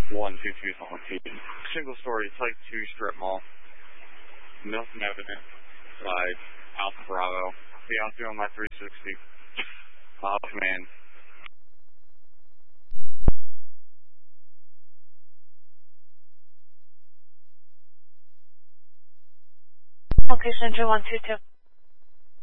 122 single story type 2 strip mall. Nothing evident by Alpha Bravo. Be out there on my 360. Command. Location 122.